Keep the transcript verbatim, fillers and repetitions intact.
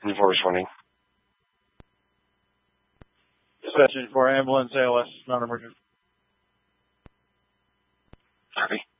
Before responding. Dispatch for ambulance, A L S, non-emergent. Copy.